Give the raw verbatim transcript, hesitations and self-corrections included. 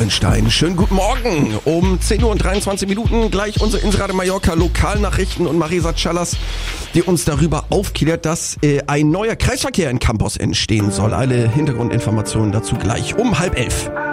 Schauenstein. Schönen guten Morgen. Um zehn Uhr und dreiundzwanzig Minuten gleich unsere Inseradio Mallorca Lokalnachrichten und Marisa Callas, die uns darüber aufklärt, dass äh, ein neuer Kreisverkehr in Campos entstehen soll. Alle Hintergrundinformationen dazu gleich um halb elf.